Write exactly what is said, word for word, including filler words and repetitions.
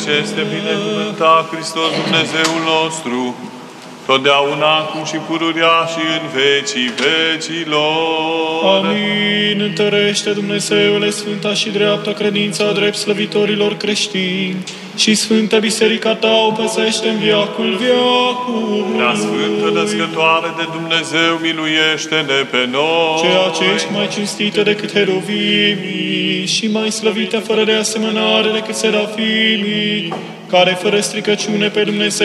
Ce este binecuvântat Hristos Dumnezeul nostru, totdeauna, acum și pururea și în vecii vecilor. Amin. Întărește, Dumnezeule, sfânta și dreapta credința drept slăvitorilor creștini și Sfânta Biserica ta o păzește în viacul viacului. Prea Sfântă Născătoare de Dumnezeu, miluiește-ne pe noi. Ceea ce ești mai cinstită decât heruvimii și mai slăvită fără de asemănare decât serafimii, care fără stricăciune pe Dumnezeu